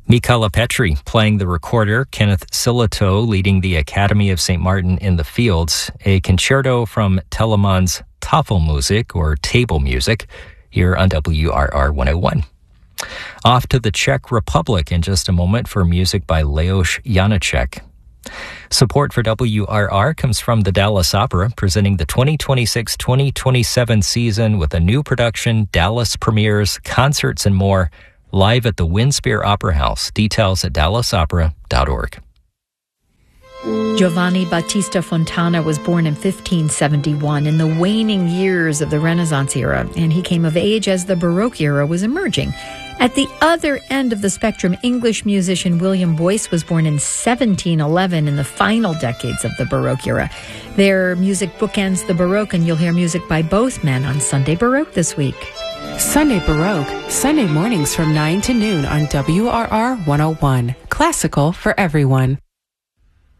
Michela Petri playing the recorder, Kenneth Silito leading the Academy of St. Martin in the Fields, a concerto from Telemann's Tafelmusik or table music here on WRR 101. Off to the Czech Republic in just a moment for music by Leos Janáček. Support for WRR comes from the Dallas Opera, presenting the 2026-2027 season with a new production, Dallas premieres, concerts, and more, live at the Winspear Opera House. Details at dallasopera.org. Giovanni Battista Fontana was born in 1571 in the waning years of the Renaissance era, and he came of age as the Baroque era was emerging. At the other end of the spectrum, English musician William Boyce was born in 1711 in the final decades of the Baroque era. Their music bookends the Baroque, and you'll hear music by both men on Sunday Baroque this week. Sunday Baroque, Sunday mornings from 9 to noon on WRR 101. Classical for everyone.